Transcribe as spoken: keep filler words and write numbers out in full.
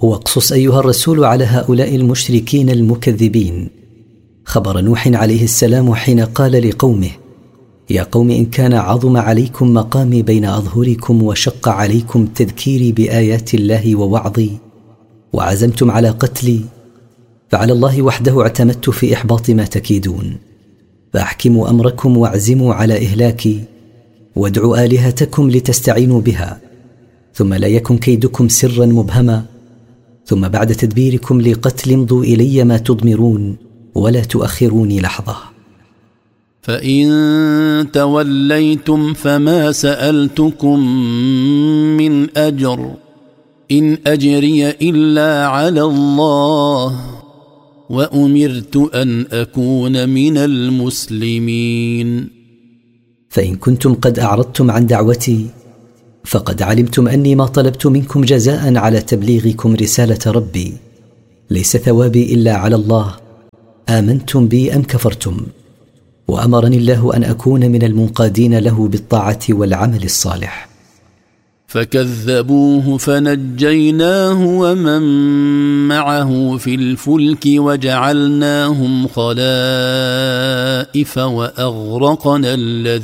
واقصص أيها الرسول على هؤلاء المشركين المكذبين خبر نوح عليه السلام حين قال لقومه: يا قوم، إن كان عظم عليكم مقامي بين أظهركم وشق عليكم تذكيري بآيات الله ووعظي وعزمتم على قتلي، فعلى الله وحده اعتمدت في إحباط ما تكيدون، فأحكموا أمركم واعزموا على إهلاكي، وادعوا آلهتكم لتستعينوا بها، ثم لا يكن كيدكم سرا مبهما، ثم بعد تدبيركم لقتل امضوا إلي ما تضمرون ولا تؤخروني لحظة. فإن توليتم فما سألتكم من أجر إن أجري إلا على الله وأمرت أن أكون من المسلمين. فإن كنتم قد أعرضتم عن دعوتي فقد علمتم أني ما طلبت منكم جزاء على تبليغكم رسالة ربي، ليس ثوابي إلا على الله، آمنتم بي أم كفرتم، وأمرني الله أن أكون من المنقادين له بالطاعة والعمل الصالح. فكذبوه فنجيناه ومن معه في الفلك وجعلناهم خلائف وأغرقنا الذين